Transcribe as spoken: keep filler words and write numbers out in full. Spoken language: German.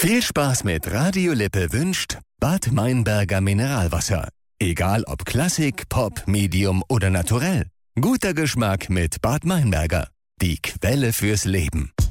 Viel Spaß mit Radio Lippe wünscht Bad Meinberger Mineralwasser. Egal ob Klassik, Pop, Medium oder Naturell. Guter Geschmack mit Bad Meinberger. Die Quelle fürs Leben.